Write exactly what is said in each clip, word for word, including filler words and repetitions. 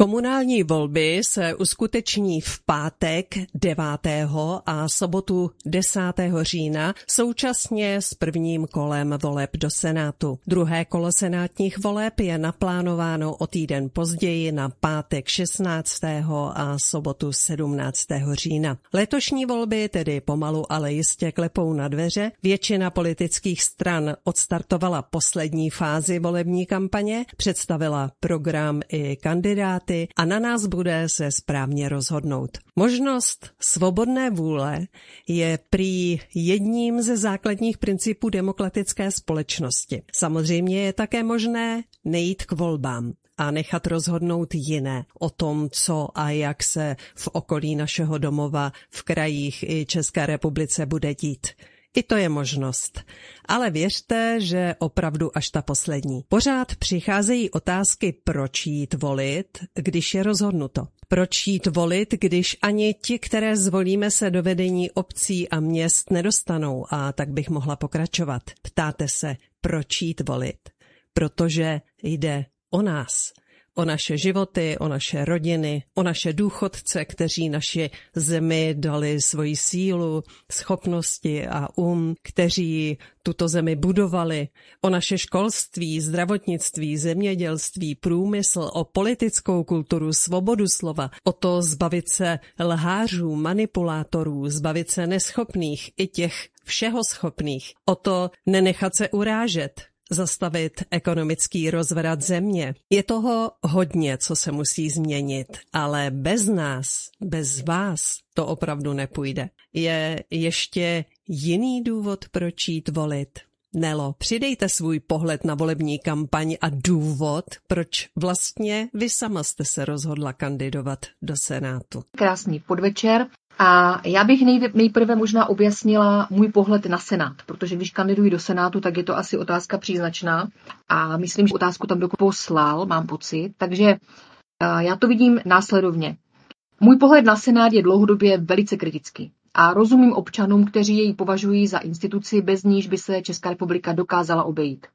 Komunální volby se uskuteční v pátek devátého a sobotu desátého října současně s prvním kolem voleb do Senátu. Druhé kolo senátních voleb je naplánováno o týden později na pátek šestnáctého a sobotu sedmnáctého října. Letošní volby tedy pomalu, ale jistě klepou na dveře. Většina politických stran odstartovala poslední fázi volební kampaně, představila program i kandidáty a na nás bude se správně rozhodnout. Možnost svobodné vůle je prý jedním ze základních principů demokratické společnosti. Samozřejmě je také možné nejít k volbám a nechat rozhodnout jiné o tom, co a jak se v okolí našeho domova, v krajích i České republice bude dít. I to je možnost. Ale věřte, že opravdu až ta poslední. Pořád přicházejí otázky, proč jít volit, když je rozhodnuto. Proč jít volit, když ani ti, které zvolíme, se do vedení obcí a měst nedostanou, a tak bych mohla pokračovat. Ptáte se, proč jít volit? Protože jde o nás. O naše životy, o naše rodiny, o naše důchodce, kteří naši zemi dali svoji sílu, schopnosti a um, kteří tuto zemi budovali, o naše školství, zdravotnictví, zemědělství, průmysl, o politickou kulturu, svobodu slova, o to zbavit se lhářů, manipulátorů, zbavit se neschopných i těch všeho schopných, o to nenechat se urážet, zastavit ekonomický rozvrat země. Je toho hodně, co se musí změnit, ale bez nás, bez vás to opravdu nepůjde. Je ještě jiný důvod, proč jít volit? Nelo, přidejte svůj pohled na volební kampaň a důvod, proč vlastně vy sama jste se rozhodla kandidovat do Senátu. Krásný podvečer. A já bych nejprve možná objasnila můj pohled na Senát, protože když kandiduji do Senátu, tak je to asi otázka příznačná a myslím, že otázku tam dokonce poslal, mám pocit, takže já to vidím následovně. Můj pohled na Senát je dlouhodobě velice kritický a rozumím občanům, kteří jej považují za instituci, bez níž by se Česká republika dokázala obejít.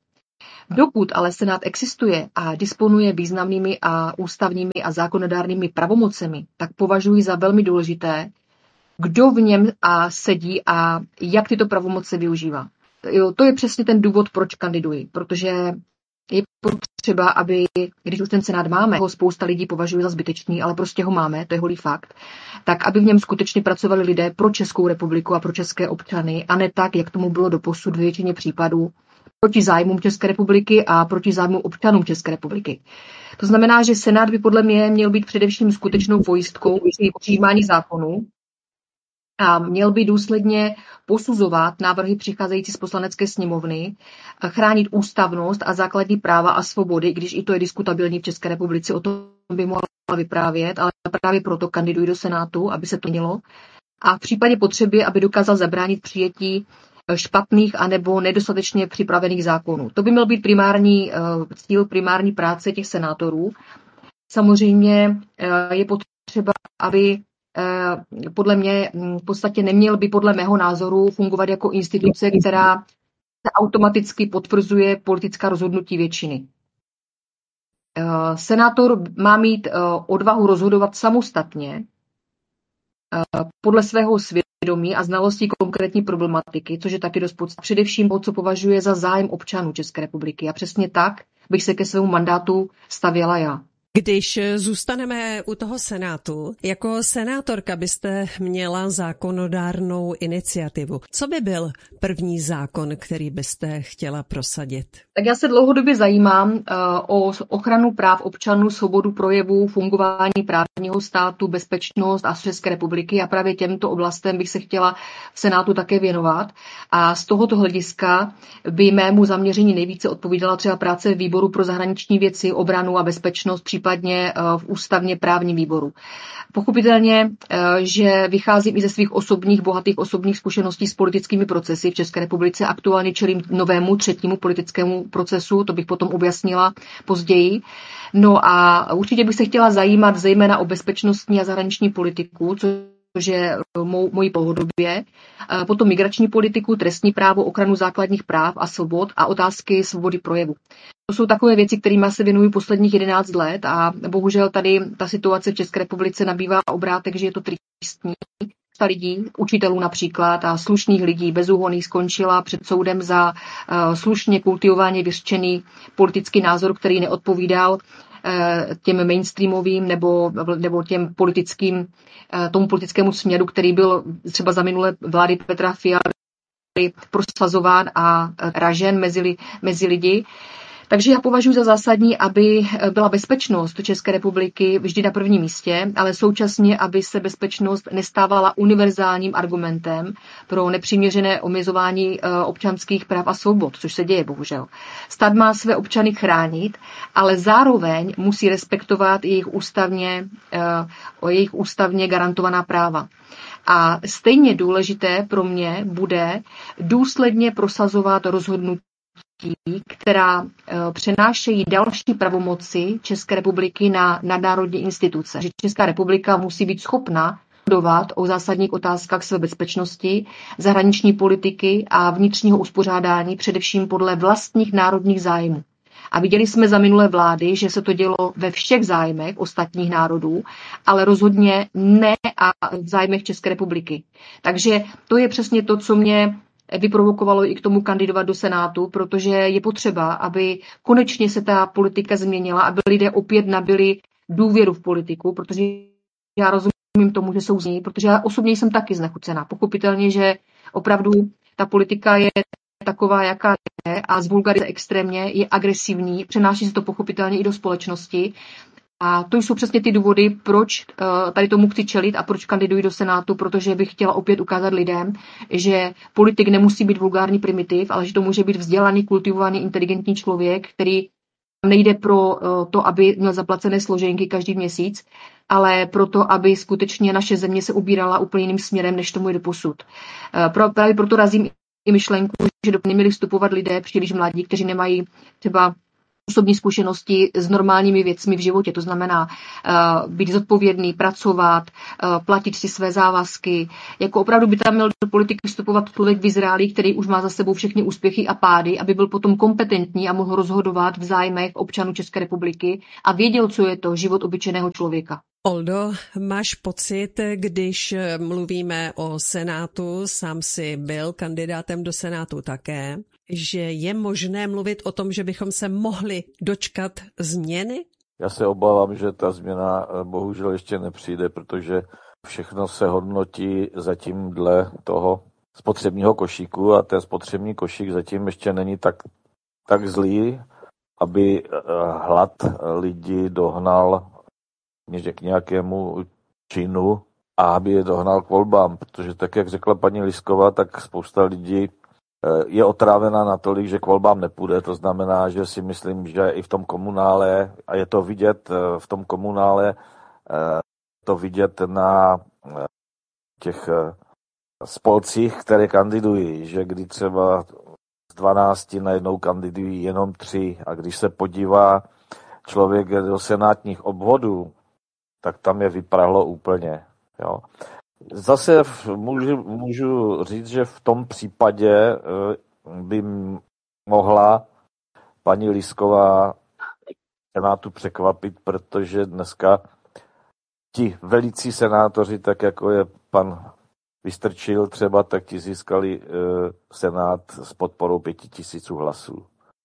Dokud ale Senát existuje a disponuje významnými a ústavními a zákonodárnými pravomocemi, tak považuji za velmi důležité, kdo v něm a sedí a jak tyto pravomoce využívá. Jo, to je přesně ten důvod, proč kandiduji, protože je potřeba, aby, když už ten Senát máme, ho spousta lidí považuje za zbytečný, ale prostě ho máme, to je holý fakt, tak aby v něm skutečně pracovali lidé pro Českou republiku a pro české občany, a ne tak, jak tomu bylo doposud v většině případů, proti zájmům České republiky a proti zájmům občanům České republiky. To znamená, že Senát by podle mě měl být především skutečnou pojistkou při přijímání zákonů a měl by důsledně posuzovat návrhy přicházející z poslanecké sněmovny, chránit ústavnost a základní práva a svobody, když i to je diskutabilní v České republice, o tom by mohla vyprávět, ale právě proto kandiduji do Senátu, aby se to mělo. A v případě potřeby, aby dokázal zabránit přijetí špatných anebo nedostatečně připravených zákonů. To by měl být primární cíl, primární práce těch senátorů. Samozřejmě je potřeba, aby podle mě v podstatě neměl by podle mého názoru fungovat jako instituce, která se automaticky potvrzuje politická rozhodnutí většiny. Senátor má mít odvahu rozhodovat samostatně podle svého svědomí a znalostí konkrétní problematiky, což je taky dost podstatné. Především to, co považuje za zájem občanů České republiky. A přesně tak bych se ke svému mandátu stavěla já. Když zůstaneme u toho Senátu, jako senátorka byste měla zákonodárnou iniciativu. Co by byl první zákon, který byste chtěla prosadit? Tak já se dlouhodobě zajímám uh, o ochranu práv občanů, svobodu projevu, fungování právního státu, bezpečnost a České republiky a právě těmto oblastem bych se chtěla v Senátu také věnovat. A z tohoto hlediska by mému zaměření nejvíce odpovídala třeba práce výboru pro zahraniční věci, obranu a bezpečnost, případně v ústavně právním výboru. Pochopitelně, že vycházím i ze svých osobních, bohatých osobních zkušeností s politickými procesy v České republice. Aktuálně čelím novému třetímu politickému procesu, to bych potom objasnila později. No a určitě bych se chtěla zajímat zejména o bezpečnostní a zahraniční politiku, což protože mou, mojí pohodobě. Potom migrační politiku, trestní právo, ochranu základních práv a svobod a otázky svobody projevu. To jsou takové věci, kterými se věnuju posledních jedenáct let a bohužel tady ta situace v České republice nabývá obrátek, že je to tristní. Spousta lidí, učitelů například a slušných lidí bezúhonných skončila před soudem za uh, slušně kultivovaně vyřčený politický názor, který neodpovídal těm mainstreamovým nebo, nebo těm politickým, tomu politickému směru, který byl třeba za minulé vlády Petra Fialy prosazován a ražen mezi, mezi lidi. Takže já považuji za zásadní, aby byla bezpečnost České republiky vždy na prvním místě, ale současně, aby se bezpečnost nestávala univerzálním argumentem pro nepřiměřené omezování občanských práv a svobod, což se děje bohužel. Stát má své občany chránit, ale zároveň musí respektovat jejich ústavně, jejich ústavně garantovaná práva. A stejně důležité pro mě bude důsledně prosazovat rozhodnutí, která přenášejí další pravomoci České republiky na nadnárodní instituce. Že Česká republika musí být schopna rozhodovat o zásadních otázkách své bezpečnosti, zahraniční politiky a vnitřního uspořádání především podle vlastních národních zájmů. A viděli jsme za minulé vlády, že se to dělo ve všech zájmech ostatních národů, ale rozhodně ne a v zájmech České republiky. Takže to je přesně to, co mě vyprovokovalo i k tomu kandidovat do Senátu, protože je potřeba, aby konečně se ta politika změnila, aby lidé opět nabili důvěru v politiku, protože já rozumím tomu, že jsou z ní, protože já osobně jsem taky znechucená. Pochopitelně, že opravdu ta politika je taková, jaká je a zvulgarizuje extrémně, je agresivní, přenáší se to pochopitelně i do společnosti. A to jsou přesně ty důvody, proč tady tomu chci čelit a proč kandiduji do Senátu, protože bych chtěla opět ukázat lidem, že politik nemusí být vulgární primitiv, ale že to může být vzdělaný, kultivovaný, inteligentní člověk, který nejde pro to, aby měl zaplacené složenky každý měsíc, ale pro to, aby skutečně naše země se ubírala úplně jiným směrem, než tomu je doposud. Právě proto razím i myšlenku, že do neměli vstupovat lidé příliš mladí, kteří nemají třeba osobní zkušenosti s normálními věcmi v životě. To znamená uh, být zodpovědný, pracovat, uh, platit si své závazky. Jako opravdu by tam měl do politiky vstupovat člověk vyzrálý, který už má za sebou všechny úspěchy a pády, aby byl potom kompetentní a mohl rozhodovat v zájmech občanů České republiky a věděl, co je to život obyčejného člověka. Oldo, máš pocit, když mluvíme o Senátu, sám si byl kandidátem do Senátu také, že je možné mluvit o tom, že bychom se mohli dočkat změny? Já se obávám, že ta změna bohužel ještě nepřijde, protože všechno se hodnotí zatím dle toho spotřebního košíku a ten spotřební košík zatím ještě není tak, tak zlý, aby hlad lidí dohnal k nějakému činu a aby je dohnal k volbám, protože tak, jak řekla paní Lisková, tak spousta lidí je otrávená natolik, že k volbám nepůjde. To znamená, že si myslím, že i v tom komunále, a je to vidět v tom komunále, to vidět na těch spolcích, které kandidují, že kdy třeba z dvanácti najednou kandidují jenom tři a když se podívá člověk do senátních obvodů, tak tam je vyprahlo úplně. Jo. Zase můžu, můžu říct, že v tom případě by mohla paní Lisková Senátu překvapit, protože dneska ti velicí senátoři, tak jako je pan Vystrčil třeba, tak ti získali Senát s podporou pěti tisíců hlasů.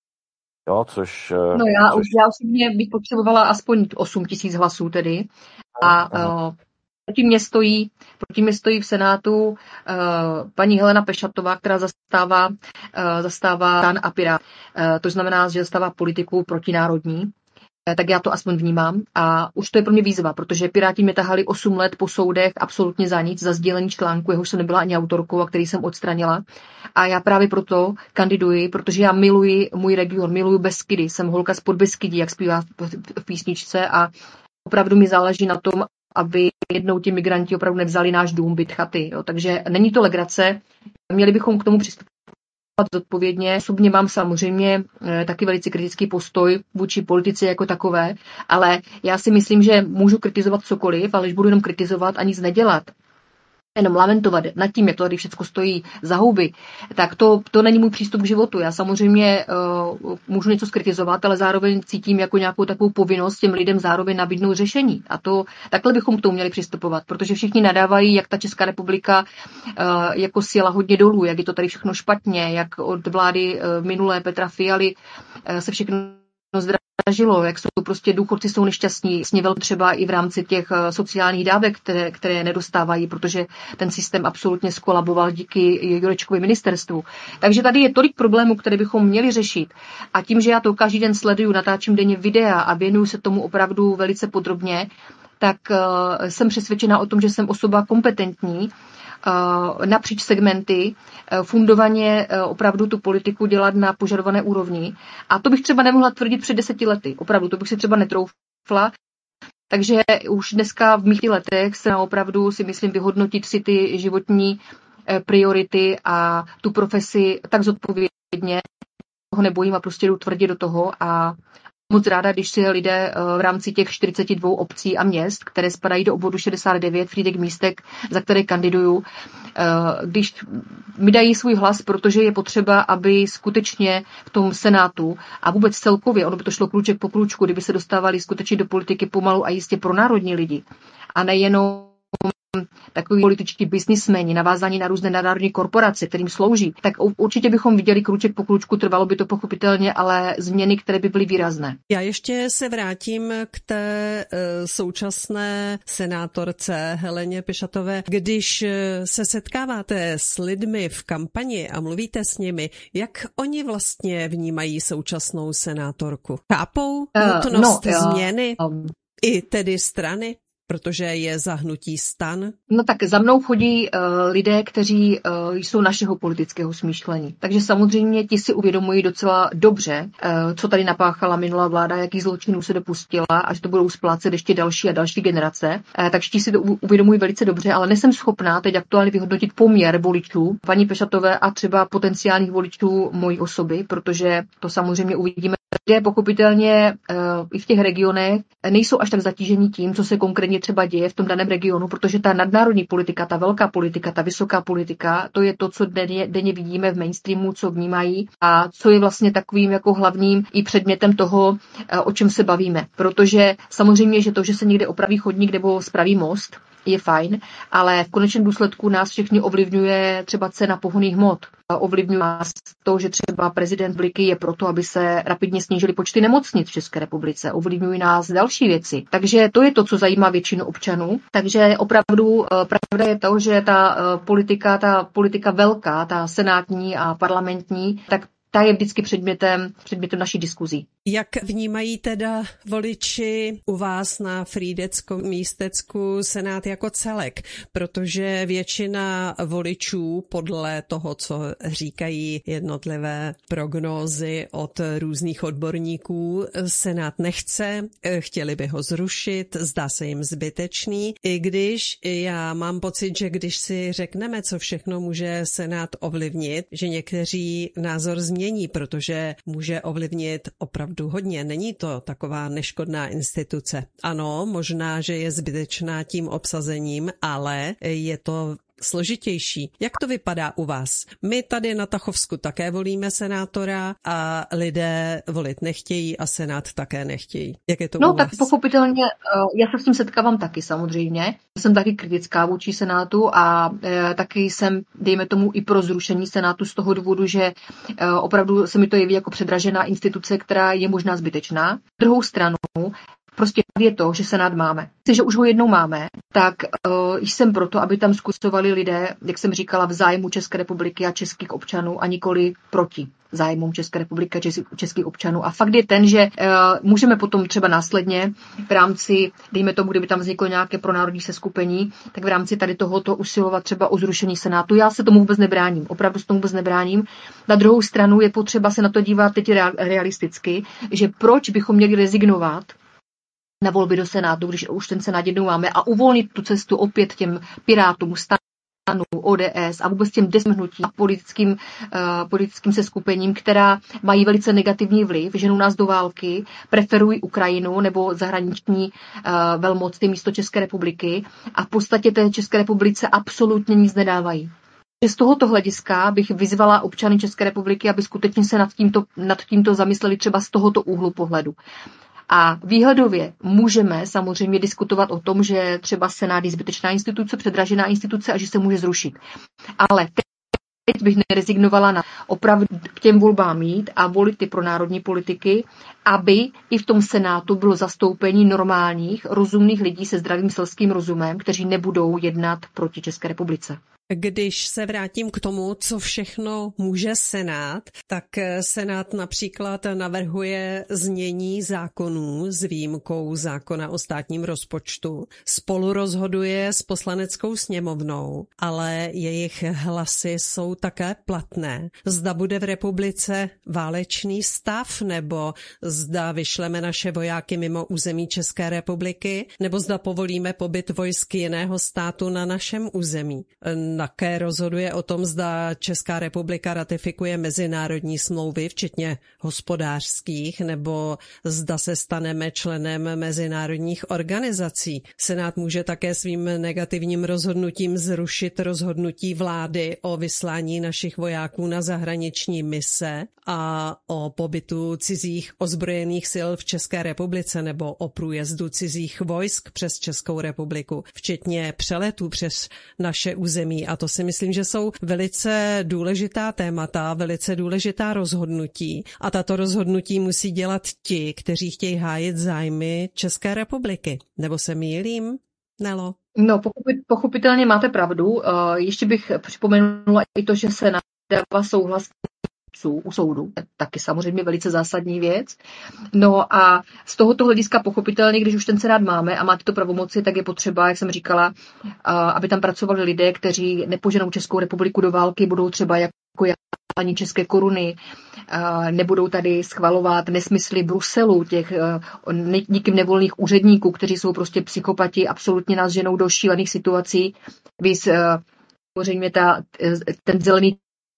Jo, což... No já, což... já osobně bych potřebovala aspoň osm tisíc hlasů tedy. A uh, proti mě stojí, proti mě stojí v Senátu uh, paní Helena Pešatová, která zastává, uh, zastává STAN a Pirát. Uh, to znamená, že zastává politiku protinárodní. Uh, tak já to aspoň vnímám. A už to je pro mě výzva, protože Piráti mě tahali osm let po soudech absolutně za nic, za sdílení článku, jehož jsem nebyla ani autorkou a který jsem odstranila. A já právě proto kandiduji, protože já miluji můj region, miluji Beskydy. Jsem holka z Podbeskydí, jak zpívá v písničce a opravdu mi záleží na tom, aby jednou ti migranti opravdu nevzali náš dům, byt, chaty. Jo. Takže není to legrace, měli bychom k tomu přistupovat zodpovědně. Osobně mám samozřejmě e, taky velice kritický postoj vůči politice jako takové, ale já si myslím, že můžu kritizovat cokoliv, ale když budu jenom kritizovat a nic nedělat, jenom lamentovat nad tím, jak to tady všechno stojí za houby, tak to, to není můj přístup k životu. Já samozřejmě uh, můžu něco skritizovat, ale zároveň cítím jako nějakou takovou povinnost těm lidem zároveň nabídnout řešení. A to takhle bychom k tomu měli přistupovat, protože všichni nadávají, jak ta Česká republika uh, jako sjela hodně dolů, jak je to tady všechno špatně, jak od vlády uh, minulé Petra Fialy uh, se všechno zdražilo, jak jsou prostě důchodci jsou nešťastní, sněvel třeba i v rámci těch sociálních dávek, které, které nedostávají, protože ten systém absolutně skolaboval díky Jurečkovi ministerstvu. Takže tady je tolik problémů, které bychom měli řešit. A tím, že já to každý den sleduju, natáčím denně videa a věnuju se tomu opravdu velice podrobně, tak uh, jsem přesvědčena o tom, že jsem osoba kompetentní, napříč segmenty, fundovaně opravdu tu politiku dělat na požadované úrovni. A to bych třeba nemohla tvrdit před deseti lety. Opravdu, to bych si třeba netroufla. Takže už dneska v mých letech se opravdu si myslím vyhodnotit si ty životní priority a tu profesi tak zodpovědně. Toho nebojím a prostě jdu tvrdě do toho a moc ráda, když si lidé v rámci těch čtyřiceti dvou obcí a měst, které spadají do obvodu šedesát devět, Frýdek Místek, za které kandiduju, když mi dají svůj hlas, protože je potřeba, aby skutečně v tom Senátu a vůbec celkově, ono by to šlo krůček po krůčku, kdyby se dostávali skutečně do politiky pomalu a jistě pro národní lidi a nejenom takový političtí biznismeni, navázání na různé nadnárodní korporace, kterým slouží, tak určitě bychom viděli krůček po krůčku, trvalo by to pochopitelně, ale změny, které by byly výrazné. Já ještě se vrátím k té uh, současné senátorce Heleně Pešatové. Když se setkáváte s lidmi v kampani a mluvíte s nimi, jak oni vlastně vnímají současnou senátorku? Chápou nutnost uh, no, změny um, i tedy strany? Protože je za hnutí STAN? No tak za mnou chodí uh, lidé, kteří uh, jsou našeho politického smýšlení. Takže samozřejmě ti si uvědomují docela dobře, uh, co tady napáchala minulá vláda, jakých zločinů se dopustila a že to budou splácet ještě další a další generace. Uh, takže ti si to uvědomují velice dobře, ale nejsem schopná teď aktuálně vyhodnotit poměr voličů paní Pešatové a třeba potenciálních voličů mojí osoby, protože to samozřejmě uvidíme. Lidé pochopitelně uh, i v těch regionech nejsou až tak zatížení tím, co se konkrétně třeba děje v tom daném regionu, protože ta nadnárodní politika, ta velká politika, ta vysoká politika, to je to, co denně, denně vidíme v mainstreamu, co vnímají a co je vlastně takovým jako hlavním i předmětem toho, o čem se bavíme. Protože samozřejmě, že to, že se někde opraví chodník nebo spraví most, je fajn, ale v konečném důsledku nás všechny ovlivňuje třeba cena pohonných hmot. Ovlivňuje nás to, že třeba prezident Bliky je proto, aby se rapidně snížily počty nemocnic v České republice. Ovlivňují nás další věci. Takže to je to, co zajímá většinu občanů. Takže opravdu pravda je to, že ta politika, ta politika velká, ta senátní a parlamentní, tak ta je vždycky předmětem, předmětem naší diskuzí. Jak vnímají teda voliči u vás na Frýdeckom Místecku Senát jako celek? Protože většina voličů podle toho, co říkají jednotlivé prognózy od různých odborníků, Senát nechce, chtěli by ho zrušit, zdá se jim zbytečný, i když já mám pocit, že když si řekneme, co všechno může Senát ovlivnit, že někteří názor změní, protože může ovlivnit opravdu hodně. Není to taková neškodná instituce. Ano, možná, že je zbytečná tím obsazením, ale je to složitější. Jak to vypadá u vás? My tady na Tachovsku také volíme senátora a lidé volit nechtějí a senát také nechtějí. Jak je to no, u tak vás? Pochopitelně, já se s tím setkávám taky samozřejmě. Jsem taky kritická vůči senátu a e, taky jsem, dejme tomu, i pro zrušení senátu z toho důvodu, že e, opravdu se mi to jeví jako předražená instituce, která je možná zbytečná. Druhou stranu, prostě je to, že Senát máme. Že už ho jednou máme, tak uh, jsem proto, aby tam zkusovali lidé, jak jsem říkala, v zájmu České republiky a českých občanů a nikoli proti zájmům České republiky a českých občanů. A fakt je ten, že uh, můžeme potom třeba následně v rámci, dejme tomu, kdyby tam vzniklo nějaké pronárodní seskupení, tak v rámci tady tohoto usilovat třeba o zrušení Senátu. Já se tomu vůbec nebráním, opravdu se tomu vůbec nebráním. Na druhou stranu je potřeba se na to dívat teď realisticky, že proč bychom měli rezignovat na volby do Senátu, když už ten Senát jednou máme a uvolnit tu cestu opět těm Pirátům, O D S a vůbec těm desmhnutím a politickým, uh, politickým seskupením, která mají velice negativní vliv, ženou nás do války, preferují Ukrajinu nebo zahraniční uh, velmocny místo České republiky a v podstatě té České republice absolutně nic nedávají. Z tohoto hlediska bych vyzvala občany České republiky, aby skutečně se nad tímto, nad tímto zamysleli třeba z tohoto úhlu pohledu. A výhledově můžeme samozřejmě diskutovat o tom, že třeba Senát je zbytečná instituce, předražená instituce a že se může zrušit. Ale teď bych nerezignovala na opravdu k těm volbám jít a volit ty pro národní politiky, aby i v tom Senátu bylo zastoupení normálních, rozumných lidí se zdravým selským rozumem, kteří nebudou jednat proti České republice. Když se vrátím k tomu, co všechno může Senát, tak Senát například navrhuje znění zákonů s výjimkou zákona o státním rozpočtu. Spolu rozhoduje s poslaneckou sněmovnou, ale jejich hlasy jsou také platné. Zda bude v republice válečný stav, nebo zda vyšleme naše vojáky mimo území České republiky, nebo zda povolíme pobyt vojsk jiného státu na našem území. Také rozhoduje o tom, zda Česká republika ratifikuje mezinárodní smlouvy, včetně hospodářských, nebo zda se staneme členem mezinárodních organizací. Senát může také svým negativním rozhodnutím zrušit rozhodnutí vlády o vyslání našich vojáků na zahraniční mise a o pobytu cizích ozbrojených sil v České republice nebo o průjezdu cizích vojsk přes Českou republiku, včetně přeletů přes naše území. A to si myslím, že jsou velice důležitá témata, velice důležitá rozhodnutí. A tato rozhodnutí musí dělat ti, kteří chtějí hájit zájmy České republiky. Nebo se mýlím, Nelo? No, pochopit, pochopitelně máte pravdu. Uh, ještě bych připomenula i to, že se dává souhlas u soudu. Taky samozřejmě velice zásadní věc. No a z tohoto hlediska pochopitelně, když už ten Senát máme a má tyto pravomoci, tak je potřeba, jak jsem říkala, aby tam pracovali lidé, kteří nepoženou Českou republiku do války, budou třeba jako ani české koruny, nebudou tady schvalovat nesmysly Bruselu, těch nikým nevolných úředníků, kteří jsou prostě psychopati, absolutně nás ženou do šílených situací. Víc, samozřejmě ta, ten zelený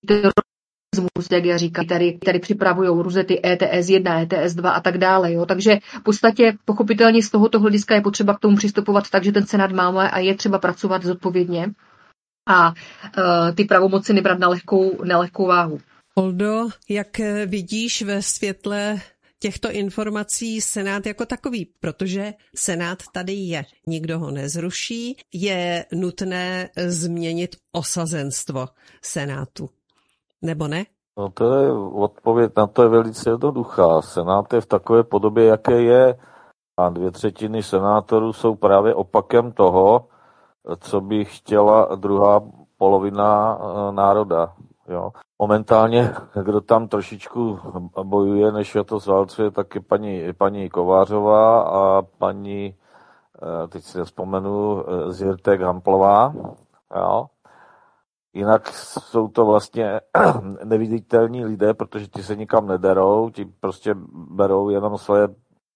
jak já říkám, tady, tady připravují různé ty E T S jedna, E T S dva a tak dále. Jo. Takže v podstatě pochopitelně z tohoto hlediska je potřeba k tomu přistupovat tak, že ten Senát máme a je třeba pracovat zodpovědně a uh, ty pravomoci nebrat na lehkou, na lehkou váhu. Oldo, jak vidíš ve světle těchto informací Senát jako takový, protože Senát tady je, nikdo ho nezruší, je nutné změnit osazenstvo Senátu. Nebo ne? No to je odpověď na to je velice jednoduchá. Senát je v takové podobě, jaké je, a dvě třetiny senátorů jsou právě opakem toho, co by chtěla druhá polovina národa. Jo. Momentálně, kdo tam trošičku bojuje, než to zválcuje, tak je paní, paní Kovářová a paní, teď si nevzpomenu, Zirtek Hamplová. Jo. Jinak jsou to vlastně neviditelní lidé, protože ti se nikam nederou, ti prostě berou jenom svoje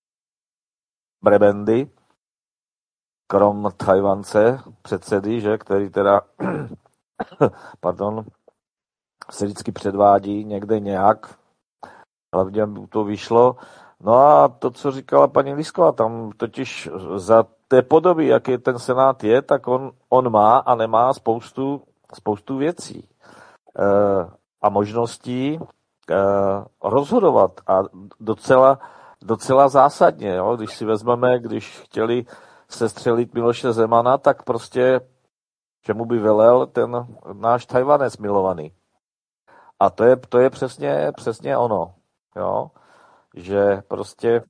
prebendy, krom Tajvance, předsedy, že, který teda pardon, se vždycky předvádí někde nějak, hlavně by to vyšlo. No a to, co říkala paní Lísková, tam totiž za té podoby, jaký ten Senát je, tak on, on má a nemá spoustu spoustu věcí e, a možností e, rozhodovat a docela, docela zásadně. Jo? Když si vezmeme, když chtěli sestřelit Miloše Zemana, tak prostě čemu by velel ten náš Tajvanec milovaný. A to je, to je přesně, přesně ono, jo? Že prostě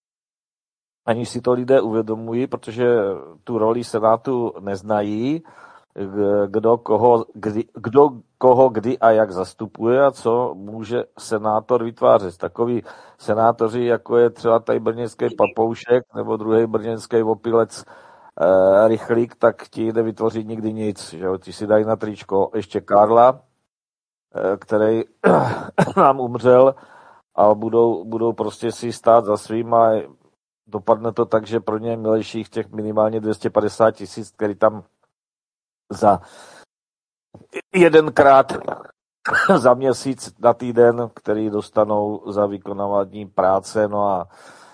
ani si to lidé uvědomují, protože tu roli Senátu neznají, Kdo koho, kdy, kdo koho kdy a jak zastupuje a co může senátor vytvářet. Takový senátoři, jako je třeba tady brněnský Papoušek nebo druhý brněnský opilec e, Rychlík, tak ti jde vytvořit nikdy nic. Že? Ti si dají na tričko ještě Karla, e, který nám umřel a budou, budou prostě si stát za svým a dopadne to tak, že pro ně milejších těch minimálně dvě stě padesát tisíc, který tam za jedenkrát za měsíc na týden, který dostanou za vykonávání práce, no a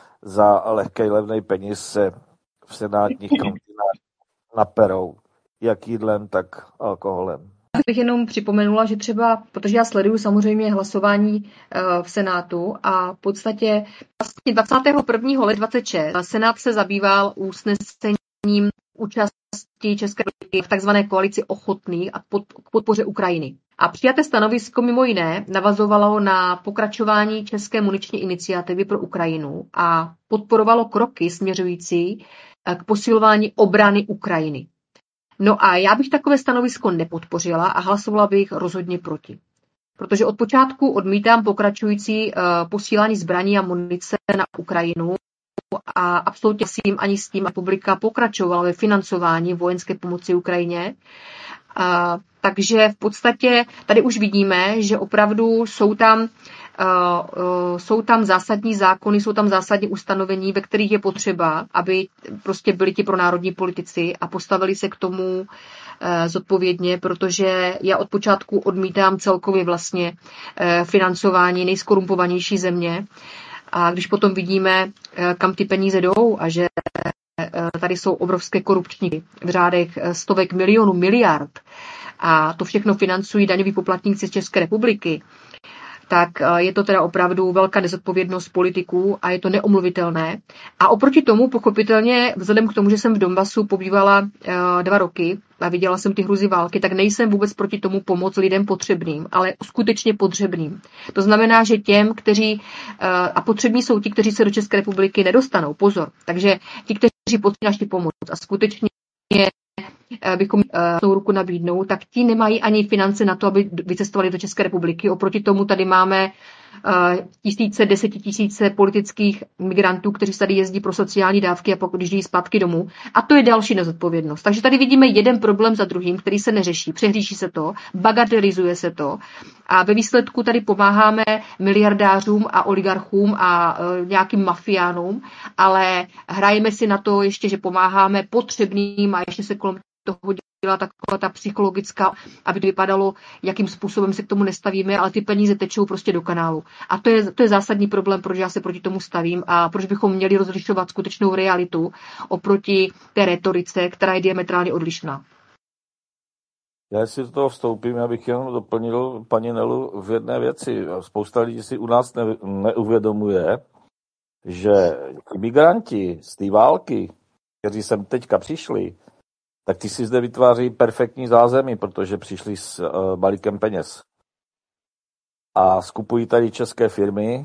za lehký levný peníz se v senátních kantinách naperou jak jídlem, tak alkoholem. Já bych jenom připomenula, že třeba, protože já sleduju samozřejmě hlasování v Senátu a v podstatě vlastně dvacátého prvního ledna dvacet šest Senát se zabýval usnesením účasti České republiky v takzvané koalici ochotných a pod, k podpoře Ukrajiny. A přijaté stanovisko mimo jiné navazovalo na pokračování České muniční iniciativy pro Ukrajinu a podporovalo kroky směřující k posilování obrany Ukrajiny. No a já bych takové stanovisko nepodpořila a hlasovala bych rozhodně proti. Protože od počátku odmítám pokračující uh, posílání zbraní a munice na Ukrajinu a absolutně s tím ani s tím republika pokračovala ve financování vojenské pomoci Ukrajině. Uh, takže v podstatě tady už vidíme, že opravdu jsou tam, uh, uh, jsou tam zásadní zákony, jsou tam zásadní ustanovení, ve kterých je potřeba, aby prostě byli ti pronárodní politici a postavili se k tomu uh, zodpovědně, protože já od počátku odmítám celkově vlastně uh, financování nejskorumpovanější země. A když potom vidíme, uh, kam ty peníze jdou a že uh, tady jsou obrovské korupčníky v řádech stovek milionů, miliard, a to všechno financují daňoví poplatníci z České republiky, tak je to teda opravdu velká nezodpovědnost politiků a je to neomluvitelné. A oproti tomu, pochopitelně, vzhledem k tomu, že jsem v Donbasu pobývala uh, dva roky a viděla jsem ty hruzy války, tak nejsem vůbec proti tomu pomoct lidem potřebným, ale skutečně potřebným. To znamená, že těm, kteří, uh, a potřební jsou ti, kteří se do České republiky nedostanou, pozor. Takže ti, kteří potřebují naši pomoc a skutečně bychom uh, ruku nabídnou, tak ti nemají ani finance na to, aby vycestovali do České republiky. Oproti tomu tady máme uh, tisíce, desetitisíce politických migrantů, kteří tady jezdí pro sociální dávky a pokud jdí zpátky domů. A to je další nezodpovědnost. Takže tady vidíme jeden problém za druhým, který se neřeší. Přehříší se to, bagatelizuje se to a ve výsledku tady pomáháme miliardářům a oligarchům a uh, nějakým mafiánům, ale hrajeme si na to ještě, že pomáháme potřebným a ještě se kolem toho dělá taková ta psychologická, aby to vypadalo, jakým způsobem se k tomu nestavíme, ale ty peníze tečou prostě do kanálu. A to je, to je zásadní problém, proč já se proti tomu stavím a proč bychom měli rozlišovat skutečnou realitu oproti té retorice, která je diametrálně odlišná. Já si do toho vstoupím, abych jenom doplnil paní Nelu v jedné věci. Spousta lidí si u nás ne, neuvědomuje, že migranti z té války, kteří sem teďka přišli, tak ty si zde vytváří perfektní zázemí, protože přišli s uh, balíkem peněz. A skupují tady české firmy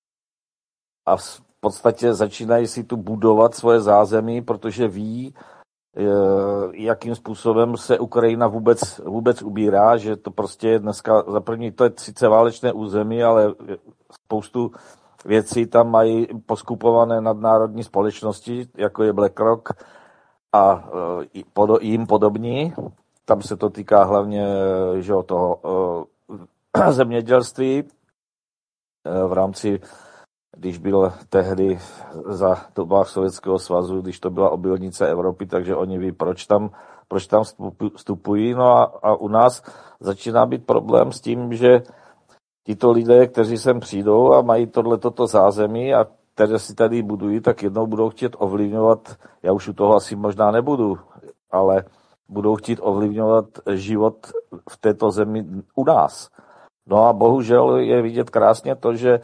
a v podstatě začínají si tu budovat svoje zázemí, protože ví, uh, jakým způsobem se Ukrajina vůbec, vůbec ubírá, že to prostě je dneska, za první to je sice válečné území, ale spoustu věcí tam mají poskupované nadnárodní společnosti, jako je BlackRock, a uh, jim podobní. Tam se to týká hlavně že, toho uh, zemědělství uh, v rámci, když byl tehdy za dobách Sovětského svazu, když to byla obilnice Evropy, takže oni ví, proč tam, proč tam vstupují. No a, a u nás začíná být problém s tím, že tito lidé, kteří sem přijdou a mají tohleto zázemí a které si tady budují, tak jednou budou chtít ovlivňovat, já už u toho asi možná nebudu, ale budou chtít ovlivňovat život v této zemi u nás. No a bohužel je vidět krásně to, že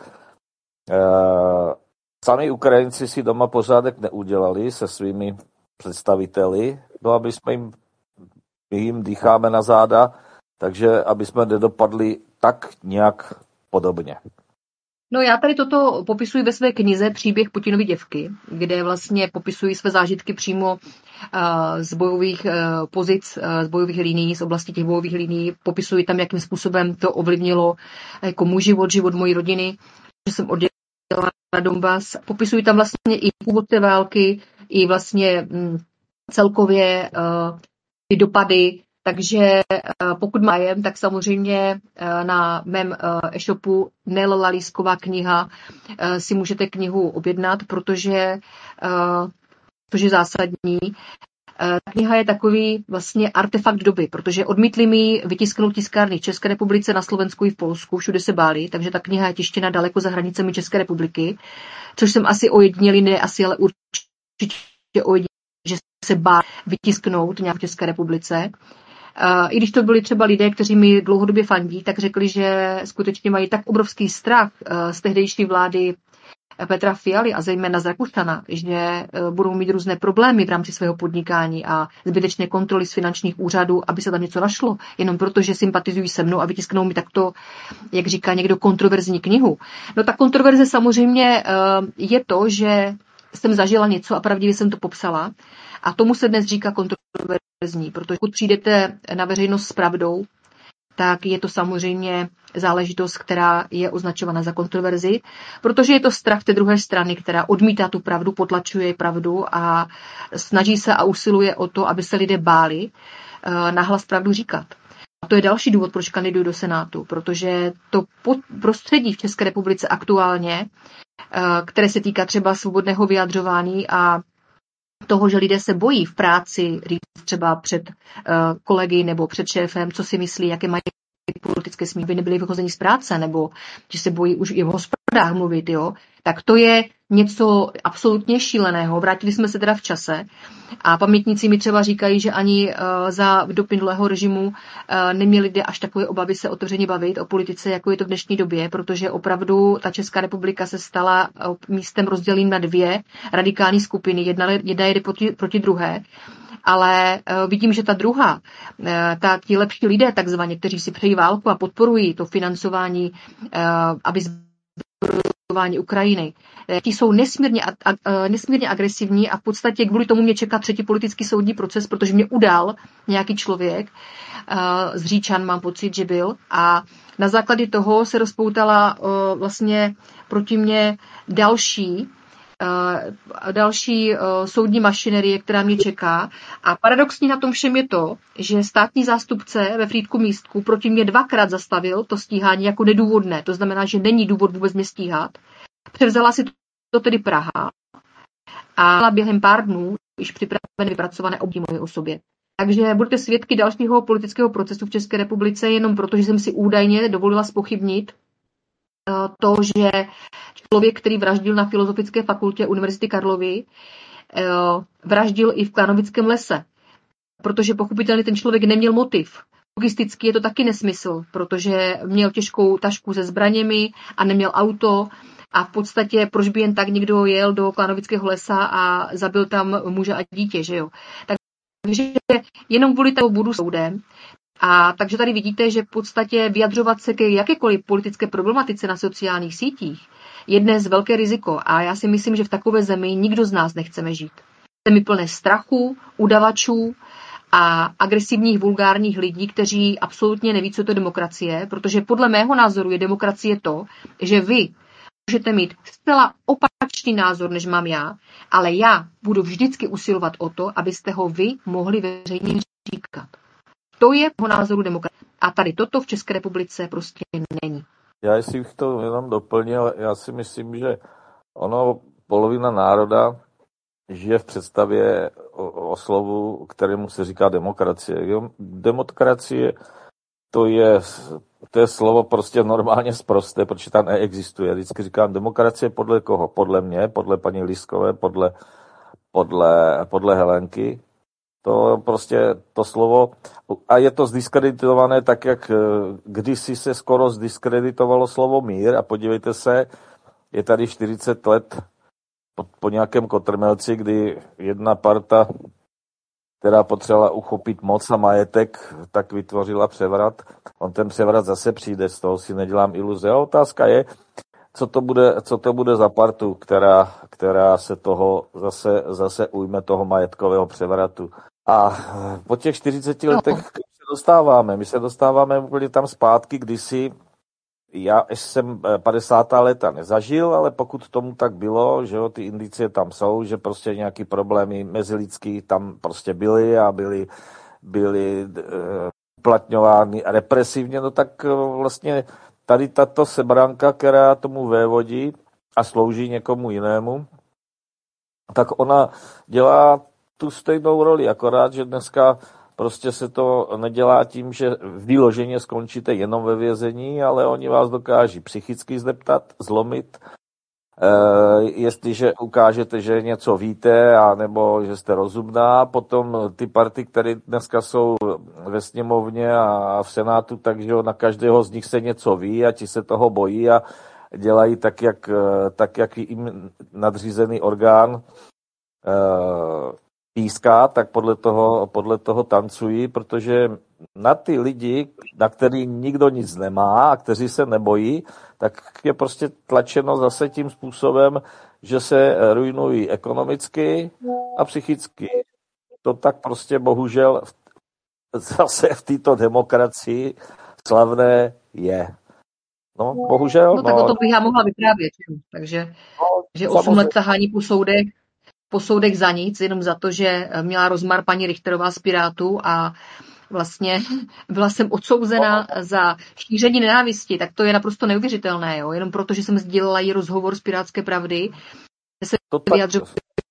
eh, sami Ukrajinci si doma pořádek neudělali se svými představiteli, no aby jsme jim, my jim dýcháme na záda, takže aby jsme nedopadli tak nějak podobně. No já tady toto popisuji ve své knize Příběh Putinovy děvky, kde vlastně popisuji své zážitky přímo uh, z bojových uh, pozic, uh, z bojových linií, z oblasti těch bojových linií. Popisuji tam, jakým způsobem to ovlivnilo jako můj život, život mojí rodiny, že jsem odjela na Donbas. Popisuji tam vlastně i původ té války, i vlastně um, celkově uh, ty dopady. Takže pokud májem, tak samozřejmě na mém e-shopu Nel Lalísková kniha si můžete knihu objednat, protože to je zásadní. Ta kniha je takový vlastně artefakt doby, protože odmítli mi vytisknout tiskárny v České republice, na Slovensku i v Polsku, všude se báli, takže ta kniha je tištěna daleko za hranicemi České republiky, což jsem asi ojedinělý, ne asi, ale určitě ojedinělý, že se báli vytisknout nějak v České republice. I když to byli třeba lidé, kteří mi dlouhodobě fandí, tak řekli, že skutečně mají tak obrovský strach z tehdejší vlády Petra Fialy a zejména z Rakušana, že budou mít různé problémy v rámci svého podnikání a zbytečné kontroly z finančních úřadů, aby se tam něco našlo, jenom proto, že sympatizují se mnou a vytisknou mi takto, jak říká někdo, kontroverzní knihu. No ta kontroverze samozřejmě je to, že jsem zažila něco a pravdivě jsem to popsala a tomu se dnes říká kontroverzní, protože pokud přijdete na veřejnost s pravdou, tak je to samozřejmě záležitost, která je označována za kontroverzi, protože je to strach té druhé strany, která odmítá tu pravdu, potlačuje pravdu a snaží se a usiluje o to, aby se lidé báli nahlas pravdu říkat. A to je další důvod, proč kandiduji do Senátu, protože to prostředí v České republice aktuálně, které se týká třeba svobodného vyjadřování a toho, že lidé se bojí v práci říct třeba před uh, kolegy nebo před šéfem, co si myslí, jaké mají politické smí, by nebyli vyhozeni z práce, nebo že se bojí už i v hospodách mluvit, jo, tak to je něco absolutně šíleného. Vrátili jsme se teda v čase a pamětníci mi třeba říkají, že ani uh, za dob minulého režimu uh, neměli lidé až takové obavy se otevřeně bavit o politice, jako je to v dnešní době, protože opravdu ta Česká republika se stala uh, místem rozděleným na dvě radikální skupiny. Jedna, jedna jde proti, proti druhé. Ale uh, vidím, že ta druhá, uh, ta, ti lepší lidé takzvaně, kteří si přejí válku a podporují to financování, uh, aby zbrojování Ukrajiny, ti jsou nesmírně, a, a, nesmírně agresivní a v podstatě kvůli tomu mě čeká třetí politický soudní proces, protože mě udal nějaký člověk, uh, z Říčan mám pocit, že byl, a na základě toho se rozpoutala uh, vlastně proti mě další Uh, další uh, soudní mašinerie, která mě čeká. A paradoxní na tom všem je to, že státní zástupce ve Frýdku Místku proti mě dvakrát zastavil to stíhání jako nedůvodné. To znamená, že není důvod vůbec mě stíhat. Převzala si to tedy Praha a během pár dnů již připravené vypracované obdí moje osobě. Takže budete svědky dalšího politického procesu v České republice jenom proto, že jsem si údajně dovolila zpochybnit to, že člověk, který vraždil na Filozofické fakultě Univerzity Karlovy, vraždil i v Klánovickém lese. Protože pochopitelně ten člověk neměl motiv. Logisticky je to taky nesmysl, protože měl těžkou tašku se zbraněmi a neměl auto a v podstatě proč by jen tak někdo jel do Klánovického lesa a zabil tam muže a dítě, že jo. Takže jenom kvůli tomu budu soudem. A takže tady vidíte, že v podstatě vyjadřovat se ke jakékoliv politické problematice na sociálních sítích je dnes velké riziko. A já si myslím, že v takové zemi nikdo z nás nechceme žít. Zemi plné strachu, udavačů a agresivních, vulgárních lidí, kteří absolutně neví, co to je demokracie, protože podle mého názoru je demokracie to, že vy můžete mít zcela opačný názor, než mám já, ale já budu vždycky usilovat o to, abyste ho vy mohli veřejně říkat. To je po názoru demokracie. A tady toto v České republice prostě není. Já jestli bych to jenom doplnil, já si myslím, že ono polovina národa žije v představě o, o slovu, kterému se říká demokracie. Demokracie to je, to je slovo prostě normálně sprosté, protože tam neexistuje. Vždycky říkám demokracie podle koho? Podle mě, podle paní Liskové, podle, podle, podle Helenky. To prostě to slovo, a je to zdiskreditované tak, jak kdysi se skoro zdiskreditovalo slovo mír, a podívejte se, je tady čtyřicet let po, po nějakém kotrmelci, kdy jedna parta, která potřebovala uchopit moc a majetek, tak vytvořila převrat. On ten převrat zase přijde, z toho si nedělám iluze. A otázka je, co to bude, co to bude za partu, která, která se toho zase, zase ujme toho majetkového převratu. A po těch čtyřiceti letech se dostáváme. My se dostáváme úplně tam zpátky, kdysi, já jsem padesátá léta nezažil, ale pokud tomu tak bylo, že jo, ty indicie tam jsou, že prostě nějaký problémy mezilidský tam prostě byly a byly, byly uplatňovány represivně, no tak vlastně tady tato sebranka, která tomu vévodí a slouží někomu jinému, tak ona dělá tu stejnou roli, akorát, že dneska prostě se to nedělá tím, že vyloženě skončíte jenom ve vězení, ale oni vás dokáží psychicky zdeptat, zlomit. E, jestliže ukážete, že něco víte, anebo že jste rozumná, potom ty party, které dneska jsou ve sněmovně a v senátu, takže na každého z nich se něco ví a ti se toho bojí a dělají tak, jak, tak, jak jim nadřízený orgán e, píská, tak podle toho, podle toho tancují, protože na ty lidi, na který nikdo nic nemá a kteří se nebojí, tak je prostě tlačeno zase tím způsobem, že se ruinují ekonomicky a psychicky. To tak prostě bohužel zase v této demokracii slavné je. No, bohužel. No tak no. o tom bych já mohla vyprávět. Takže no, že osm let tahání po soudech, po soudech za nic, jenom za to, že měla rozmar paní Richterová z Pirátů a vlastně byla jsem odsouzena za šíření nenávisti, tak to je naprosto neuvěřitelné, jo? Jenom proto, že jsem sdílela její rozhovor z Pirátské pravdy, se vyjadřovali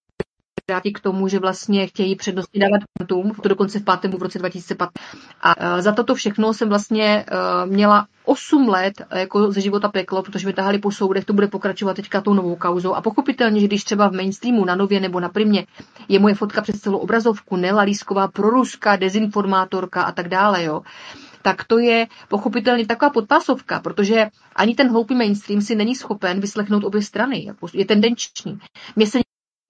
k tomu, že vlastně chtějí přednostně dávat kvantům, to dokonce v pátém v roce dva tisíce patnáct. A za toto všechno jsem vlastně měla osm let jako ze života peklo, protože mi tahali po soudech, to bude pokračovat teďka tou novou kauzou. A pochopitelně, že když třeba v mainstreamu, na Nově nebo na Primě je moje fotka přes celou obrazovku, Nela Lísková, proruská, dezinformátorka a tak dále, jo, tak to je pochopitelně taková podpásovka, protože ani ten hloupý mainstream si není schopen vyslechnout obě strany. Je tendenční. Mě se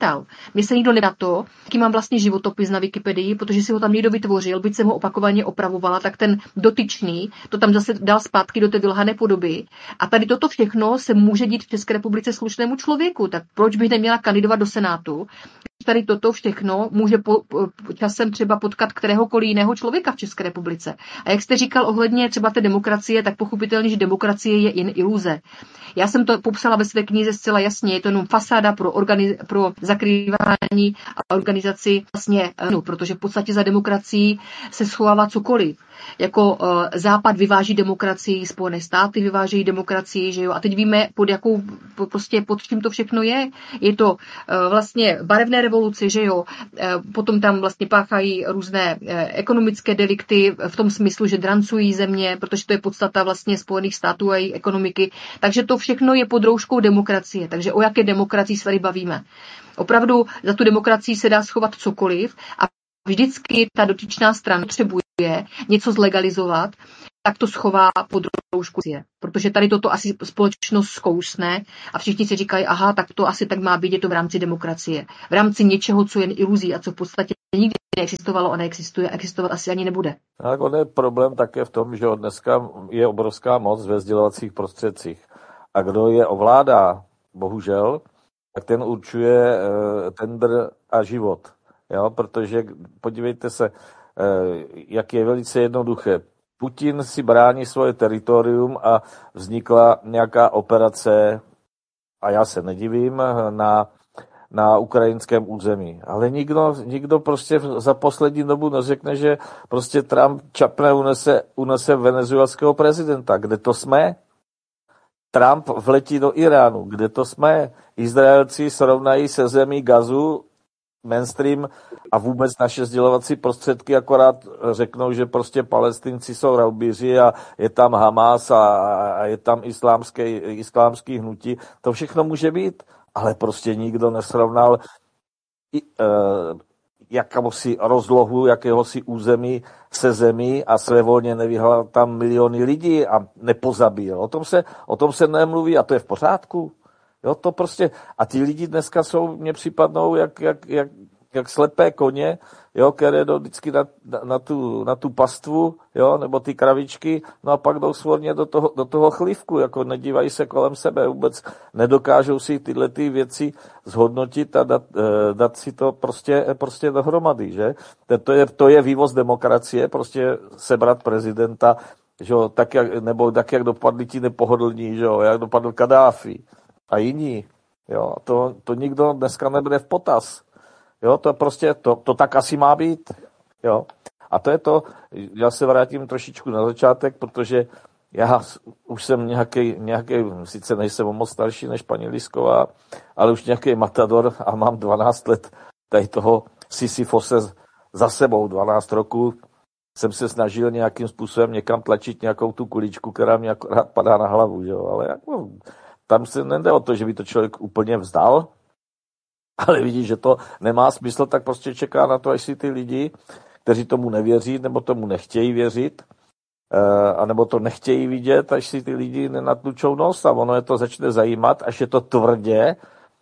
Mně se nikdo nedá to, jaký mám vlastně životopis na Wikipedii, protože si ho tam někdo vytvořil, byť jsem ho opakovaně opravovala, tak ten dotyčný to tam zase dal zpátky do té vylhané podoby. A tady toto všechno se může dít v České republice slušnému člověku, tak proč bych neměla kandidovat do Senátu? Tady toto všechno může po, po, časem třeba potkat kteréhokoliv jiného člověka v České republice. A jak jste říkal ohledně třeba té demokracie, tak pochopitelně, že demokracie je jen iluze. Já jsem to popsala ve své knize zcela jasně, je to jenom fasáda pro, organiz, pro zakrývání a organizaci vlastně, no, protože v podstatě za demokracií se schovává cokoliv. Jako uh, Západ vyváží demokracii, Spojené státy vyvážejí demokracii, že jo, a teď víme, pod jakou, prostě pod čím to všechno je. Je to uh, vlastně barevné revoluci, že jo, uh, potom tam vlastně páchají různé uh, ekonomické delikty v tom smyslu, že drancují země, protože to je podstata vlastně Spojených států a její ekonomiky, takže to všechno je pod rouškou demokracie, takže o jaké demokracii se tady bavíme. Opravdu za tu demokracii se dá schovat cokoliv a vždycky ta dotyčná strana potřebuje něco zlegalizovat, tak to schová pod roušku, protože tady toto asi společnost zkousne a všichni si říkají, aha, tak to asi tak má být, je to v rámci demokracie. V rámci něčeho, co je jen iluzí a co v podstatě nikdy neexistovalo a neexistuje, existovat asi ani nebude. Tak on je problém také v tom, že dneska je obrovská moc ve sdělovacích prostředcích. A kdo je ovládá, bohužel, tak ten určuje e, tendr a život. Jo, protože podívejte se, jak je velice jednoduché. Putin si brání svoje teritorium a vznikla nějaká operace, a já se nedivím, na, na ukrajinském území. Ale nikdo, nikdo prostě za poslední dobu neřekne, že prostě Trump čapne unese, unese venezuelského prezidenta. Kde to jsme? Trump vletí do Iránu. Kde to jsme? Izraelci srovnají se zemí Gazu, mainstream a vůbec naše sdělovací prostředky akorát řeknou, že prostě Palestinci jsou raubíři a je tam Hamas a, a je tam islámský, islámský hnutí. To všechno může být, ale prostě nikdo nesrovnal i, e, jakéhosi rozlohu, jakéhosi území se zemí a svévolně nevyhlal tam miliony lidí a nepozabíjel. O tom se, o tom se nemluví a to je v pořádku. Jo, to prostě, a ti lidi dneska jsou, mně připadnou jak, jak, jak, jak slepé koně, jo, které jdou vždycky na, na, na, tu, na tu pastvu, jo, nebo ty kravičky, no a pak jdou svorně do toho, do toho chlívku, jako nedívají se kolem sebe, vůbec nedokážou si tyhle ty věci zhodnotit a dát, dát si to prostě, prostě dohromady, že? To je, to je vývoz demokracie, prostě sebrat prezidenta, že jo, tak jak, nebo tak, jak dopadli ti nepohodlní, že jo, jak dopadl Kadáfi a jiní, jo, to, to nikdo dneska nebude v potaz. Jo, to prostě, to, to tak asi má být, jo. A to je to, já se vrátím trošičku na začátek, protože já už jsem nějaký, nějaký, sice nejsem moc starší než paní Lísková, ale už nějaký matador a mám dvanáct let tady toho Sisyfose za sebou, dvanáct roků jsem se snažil nějakým způsobem někam tlačit nějakou tu kuličku, která mě akorát padá na hlavu, že jo? Ale jako, tam se nejde o to, že by to člověk úplně vzdal, ale vidí, že to nemá smysl, tak prostě čeká na to, až si ty lidi, kteří tomu nevěří, nebo tomu nechtějí věřit, anebo to nechtějí vidět, až si ty lidi nenatlučou nos a ono je to začne zajímat, až je to tvrdě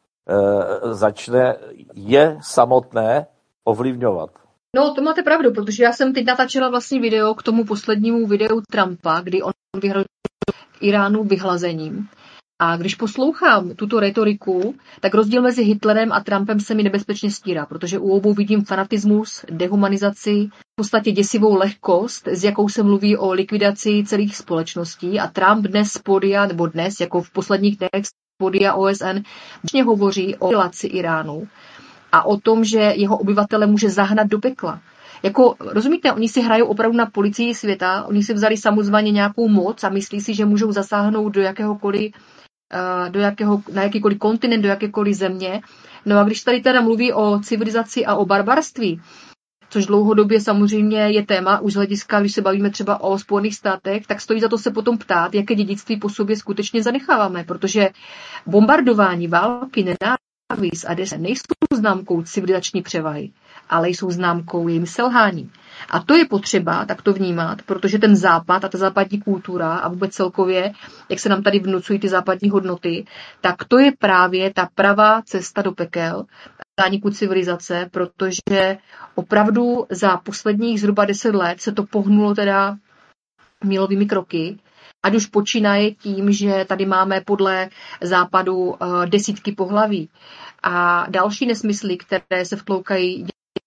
začne je samotné ovlivňovat. No, to máte pravdu, protože já jsem teď natáčela vlastně video k tomu poslednímu videu Trumpa, kdy on vyhrožoval Iránu vyhlazením. A když poslouchám tuto retoriku, tak rozdíl mezi Hitlerem a Trumpem se mi nebezpečně stírá, protože u obou vidím fanatismus, dehumanizaci, v podstatě děsivou lehkost, s jakou se mluví o likvidaci celých společností. A Trump dnes z podia, nebo dnes, jako v posledních dnech z podia O S N, vlastně hovoří o relaci Iránu a o tom, že jeho obyvatele může zahnat do pekla. Jako, rozumíte, oni si hrajou opravdu na policii světa, oni si vzali samozvaně nějakou moc a myslí si, že můžou zasáhnout do jakéhokoliv do jakého, na jakýkoliv kontinent, do jakékoliv země. No a když tady teda mluví o civilizaci a o barbarství, což dlouhodobě samozřejmě je téma, už z hlediska, když se bavíme třeba o Spojených státech, tak stojí za to se potom ptát, jaké dědictví po sobě skutečně zanecháváme, protože bombardování, války, nenávist a des nejsou známkou civilizační převahy, ale jsou známkou jejím selhání. A to je potřeba tak to vnímat, protože ten západ a ta západní kultura a vůbec celkově, jak se nám tady vnucují ty západní hodnoty, tak to je právě ta pravá cesta do pekel, zániku civilizace, protože opravdu za posledních zhruba deset let se to pohnulo teda mílovými kroky, ať už počínaje tím, že tady máme podle západu desítky pohlaví a další nesmysly, které se vtloukají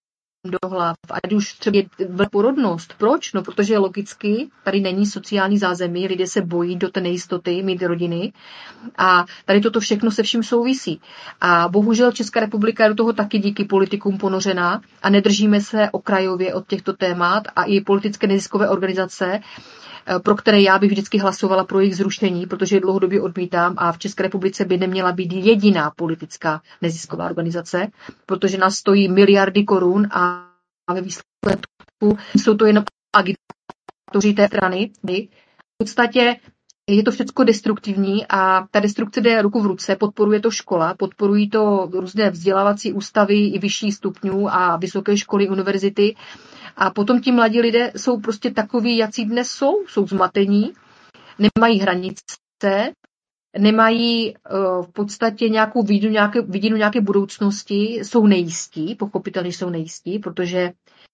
do hlav, ať už třeba je porodnost. Proč? No, protože logicky tady není sociální zázemí, lidé se bojí do té nejistoty mít rodiny a tady toto všechno se vším souvisí. A bohužel Česká republika je do toho taky díky politikům ponořená a nedržíme se okrajově od těchto témat a i politické neziskové organizace, pro které já bych vždycky hlasovala pro jejich zrušení, protože je dlouhodobě odmítám a v České republice by neměla být jediná politická nezisková organizace, protože nás stojí miliardy korun a ve výsledku jsou to jenom agitoři té strany. V podstatě je to všechno destruktivní a ta destrukce jde ruku v ruce, podporuje to škola, podporují to různé vzdělávací ústavy i vyšší stupňů a vysoké školy, univerzity. A potom ti mladí lidé jsou prostě takoví, jací dnes jsou, jsou zmatení, nemají hranice, nemají uh, v podstatě nějakou vidinu nějaké, vidinu nějaké budoucnosti, jsou nejistí, pochopitelně jsou nejistí, protože